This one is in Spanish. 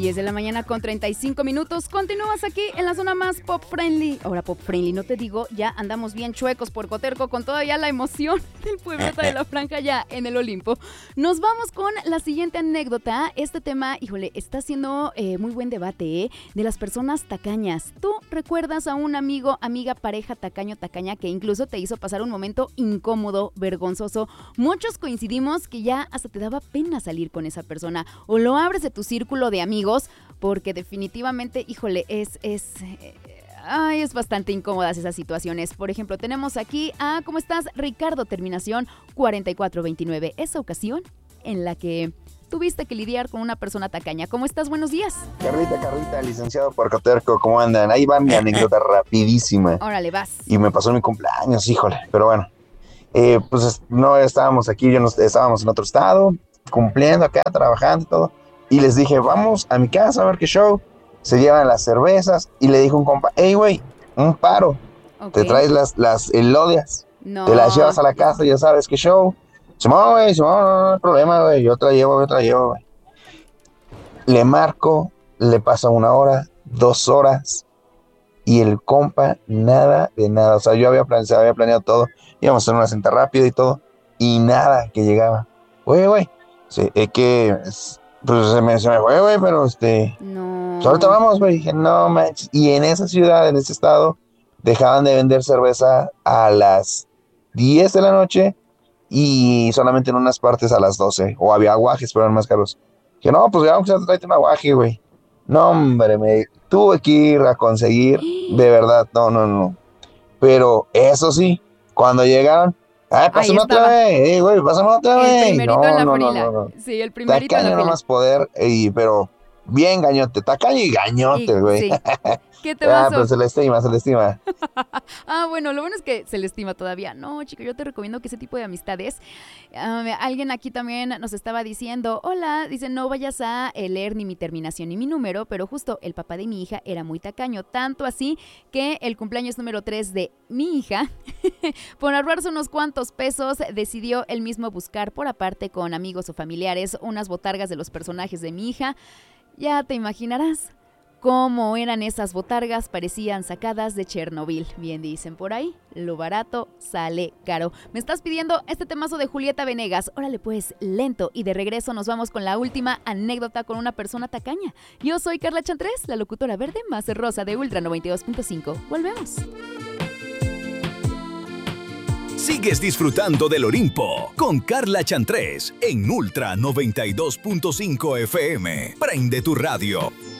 10 de la mañana con 35 minutos. Continúas aquí en la zona más pop friendly. Ahora pop friendly, no te digo, ya andamos bien chuecos por Coterco con todavía la emoción del pueblito de la Franja ya en el Olimpo. Nos vamos con la siguiente anécdota. Este tema, híjole, está siendo muy buen debate, de las personas tacañas. ¿Tú recuerdas a un amigo, amiga, pareja tacaño, tacaña que incluso te hizo pasar un momento incómodo, vergonzoso? Muchos coincidimos que ya hasta te daba pena salir con esa persona o lo abres de tu círculo de amigos porque definitivamente, híjole, es bastante incómodas esas situaciones. Por ejemplo, tenemos aquí a, ¿cómo estás? Ricardo, terminación 4429. Esa ocasión en la que tuviste que lidiar con una persona tacaña. ¿Cómo estás? Buenos días. Carlita, licenciado por Coterco, ¿cómo andan? Ahí va mi anécdota rapidísima. Órale, vas. Y me pasó en mi cumpleaños, híjole, pero bueno. Pues no estábamos aquí, estábamos en otro estado, cumpliendo acá, trabajando y todo. Y les dije, vamos a mi casa a ver qué show. Se llevan las cervezas y le dijo un compa, hey, güey, un paro. Okay. Te traes las elodias. No. Te las llevas a la casa, ya sabes qué show. Simón, güey, no hay problema, güey, yo te la llevo, güey. Le marco, le pasa 1 hora, 2 horas. Y el compa, nada de nada. O sea, se había planeado todo. Íbamos a hacer una cena rápida y todo. Y nada, que llegaba. Güey. Sí, es que... Pues se me fue, güey, pero No. Pues ahorita vamos, güey. Dije, no manches. Y en esa ciudad, en ese estado, dejaban de vender cerveza a las 10 de la noche y solamente en unas partes a las 12. O había aguajes, pero eran más caros. Dije, no, pues vamos a traerte un aguaje, güey. No, hombre, me tuve que ir a conseguir. De verdad, no. Pero eso sí, cuando llegaron, pásame otra vez, güey, pásame otra vez. El primerito en la fila. No. Sí, el primerito en la fila. Tacaño no más poder, pero bien gañote, tacaño y gañote, güey. Sí. ¿Qué te pasó? Pero se le estima. Bueno, lo bueno es que se le estima todavía. No, chico, yo te recomiendo que ese tipo de amistades... alguien aquí también nos estaba diciendo, hola, dice, no vayas a leer ni mi terminación ni mi número, pero justo el papá de mi hija era muy tacaño, tanto así que el cumpleaños número 3 de mi hija, por ahorrarse unos cuantos pesos, decidió él mismo buscar por aparte con amigos o familiares unas botargas de los personajes de mi hija. Ya te imaginarás cómo eran esas botargas, parecían sacadas de Chernobyl. Bien dicen por ahí, lo barato sale caro. Me estás pidiendo este temazo de Julieta Venegas. Órale pues, lento. Y de regreso nos vamos con la última anécdota con una persona tacaña. Yo soy Carla Chantrés, la locutora verde más rosa de Ultra 92.5. Volvemos. Sigues disfrutando del Olimpo con Carla Chantrés en Ultra 92.5 FM. Prende tu radio.